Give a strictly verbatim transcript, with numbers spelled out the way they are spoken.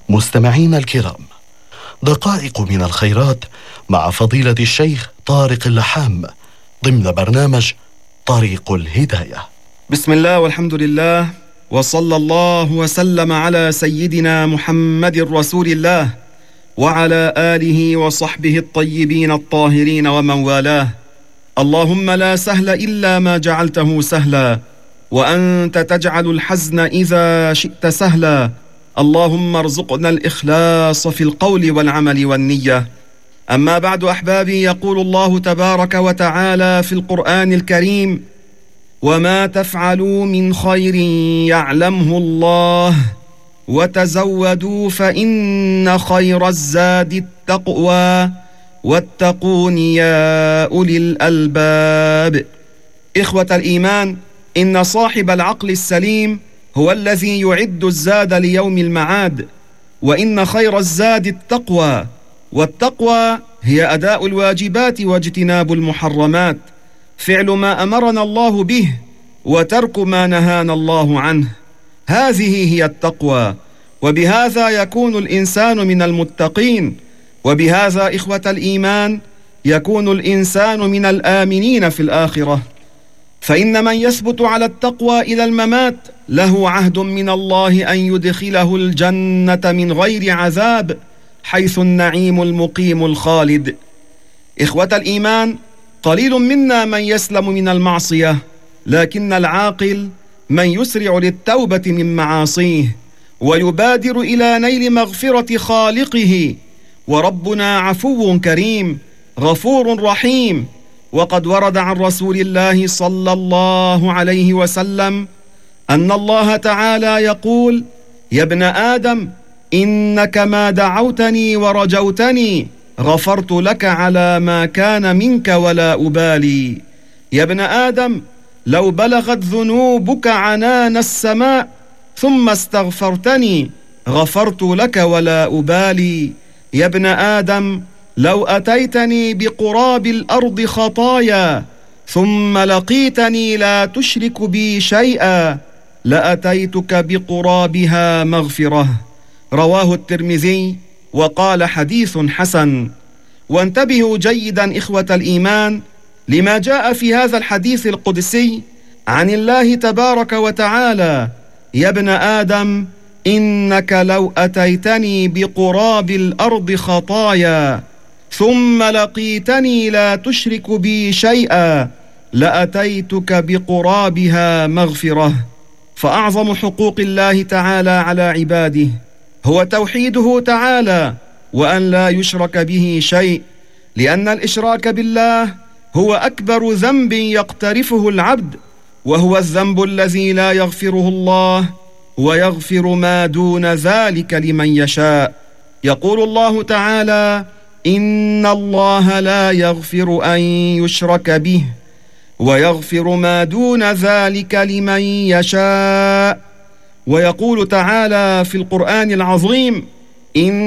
مستمعين الكرام، دقائق من الخيرات مع فضيلة الشيخ طارق اللحام ضمن برنامج طريق الهداية. بسم الله والحمد لله، وصلى الله وسلم على سيدنا محمد رسول الله وعلى آله وصحبه الطيبين الطاهرين ومن والاه. اللهم لا سهل إلا ما جعلته سهلا، وأنت تجعل الحزن إذا شئت سهلا. اللهم ارزقنا الإخلاص في القول والعمل والنية. أما بعد أحبابي، يقول الله تبارك وتعالى في القرآن الكريم: وما تفعلوا من خير يعلمه الله وتزودوا فإن خير الزاد التقوى واتقون يا أولي الألباب. إخوة الإيمان، إن صاحب العقل السليم هو الذي يعد الزاد ليوم المعاد، وإن خير الزاد التقوى، والتقوى هي أداء الواجبات واجتناب المحرمات، فعل ما أمرنا الله به وترك ما نهانا الله عنه. هذه هي التقوى، وبهذا يكون الإنسان من المتقين، وبهذا إخوة الإيمان يكون الإنسان من الآمنين في الآخرة. فإن من يثبت على التقوى إلى الممات له عهد من الله أن يدخله الجنة من غير عذاب، حيث النعيم المقيم الخالد. إخوة الإيمان، قليل منا من يسلم من المعصية، لكن العاقل من يسرع للتوبة من معاصيه ويبادر إلى نيل مغفرة خالقه. وربنا عفو كريم غفور رحيم، وقد ورد عن رسول الله صلى الله عليه وسلم أن الله تعالى يقول: يا ابن آدم، إنك ما دعوتني ورجوتني غفرت لك على ما كان منك ولا أبالي. يا ابن آدم، لو بلغت ذنوبك عنان السماء ثم استغفرتني غفرت لك ولا أبالي. يا ابن آدم، لو أتيتني بقراب الأرض خطايا ثم لقيتني لا تشرك بي شيئا لأتيتك بقرابها مغفرة. رواه الترمذي وقال حديث حسن. وانتبهوا جيدا إخوة الإيمان لما جاء في هذا الحديث القدسي عن الله تبارك وتعالى: يا ابن آدم، إنك لو أتيتني بقراب الأرض خطايا ثم لقيتني لا تشرك بي شيئا لأتيتك بقرابها مغفرة. فأعظم حقوق الله تعالى على عباده هو توحيده تعالى، وأن لا يشرك به شيء، لأن الإشراك بالله هو أكبر ذنب يقترفه العبد، وهو الذنب الذي لا يغفره الله ويغفر ما دون ذلك لمن يشاء. يقول الله تعالى: إن الله لا يغفر أن يشرك به ويغفر ما دون ذلك لمن يشاء. ويقول تعالى في القرآن العظيم: إن